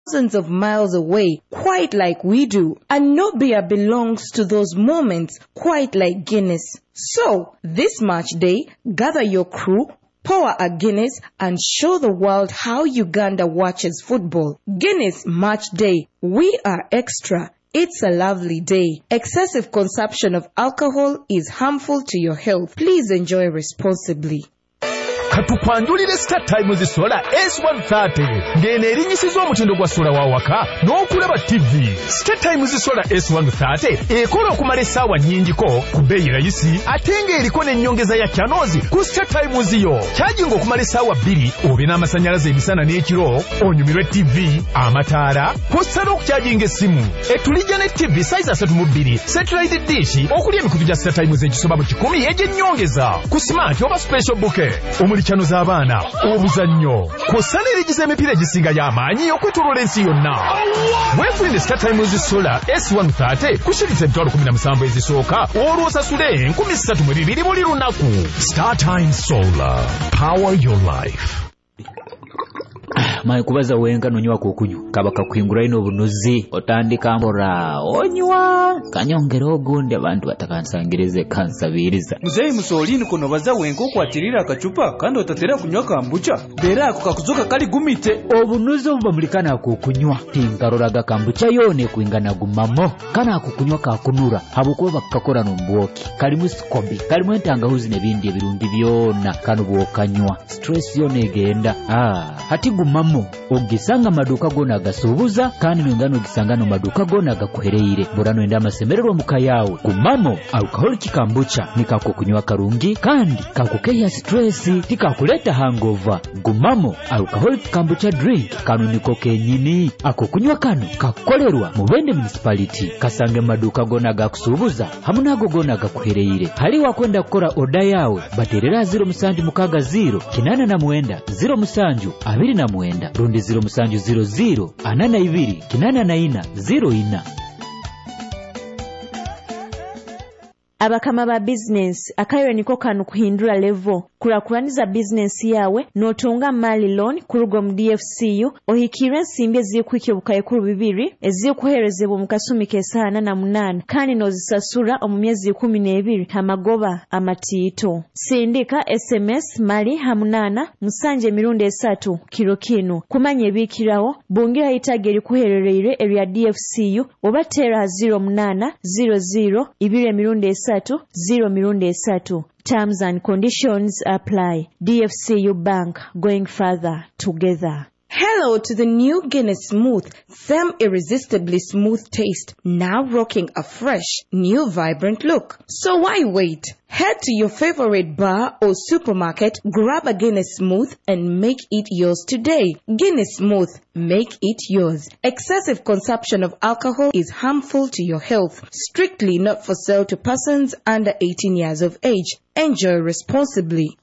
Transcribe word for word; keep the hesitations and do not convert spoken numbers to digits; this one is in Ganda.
thousands of miles away, quite like we do. And no beer belongs to those moments, quite like Guinness. So, this match day, gather your crew, pour a Guinness, and show the world how Uganda watches football. Guinness Match Day. We are extra. It's a lovely day. Excessive consumption of alcohol is harmful to your health. Please enjoy responsibly. Katukwanjulire Star Times Solar S one thirty ngene erinyisiza omutindo gwa sola wa waka n'okulaba T V. Star Times Solar S one thirty ekola okumala essaawa nnyingiko ku bbeeyi rayisi ate ng'eriko n'ennyongeza ya channels ku Star Times yo. Charging okumala essaawa bbiri obe n'amasannyalaze emisana n'ekiro onyumirwe T V, amataala, kw'ossa n'okucharginga essimu. Etulijja ne T V size asatu mu bbiri, satellite dish okuli emikutu gya Star Times egisoba mu kikumi egy'ennyongeza ku smart oba special bouquet. Chano z'abaana obuzannyo kw'ossa n'erigiza emipiira egisinga y'amaanyi okwetooloola ensi yonna. Weefunire Star Times Solar S one thirty kushiriza emitwalo kumi na musanvu ezisooka olwo osasule enkumi ssatu mu bibiri buli lunaku. Star Times Solar, power your life. Mai kubaza wenga nonywa kukunyu kabaka kwingura ino bunuzi otandika mbora onywa kanyongero ogunde abantu batakansangirize kansabiriza. Muzeyi musolini kono baza wenga okwatirira akacupa kandi otatera kunywa kambucha bera ako kakuzoka kali gumite obunuzi obuba mulikana kukunywa tingaroraga kambucha yone kuingana gumamo kana kukunywa kakunura habukuba bakakora nomboki kalimu sikobi kalimu entangahuzi nebindi ebirungi byona kanu bwokanywa stress yone egenda ah hati gumamo ogisanga maduka gona gasubuza kandi nwengano gisanga no maduka gona gakuhereire borano enda masemerero mukayawe gumamo alcohol kikambucha nikako kunywa karungi kandi kakukeya stress tikakuleta hangover. Gumamo alcohol kikambucha drink kanu niko kenyini ako kunywa kanu kakolerwa mu Bende municipality kasange maduka gona gakusubuza hamunago gona gakuhereire hali wakwenda kukora oda yawe baterera zero musanju mukaga zero kinana na muenda zero musanju abiri na muenda rundi zero musanju zero zero anana ibiri kinana na ina zero ina. Abakama ba business akayo niko kanu kuhindura level kurakuraniza business yawe notunga mali loan kurugo mu D F C U ohikire nsimbe zikwikyo bukaye kuru bibiri ezikuherezebwa mu kasumi kesana na munana kandi nozisasura omu myezi kumi n'ebiri amagoba amatito. Sindika S M S mali hamunana musanje mirundi esatu kiro kino kumanye ebikirawo bungira itageri kuherereire area D F C U obatera zero munana zero zero ibire mirundi esatu zero mirundi esatu. Terms and conditions apply. D F C U Bank, going further together. Hello to the new Guinness Smooth, them irresistibly smooth taste, now rocking a fresh, new vibrant look. So why wait? Head to your favorite bar or supermarket, grab a Guinness Smooth and make it yours today. Guinness Smooth, make it yours. Excessive consumption of alcohol is harmful to your health. Strictly not for sale to persons under eighteen years of age. Enjoy responsibly.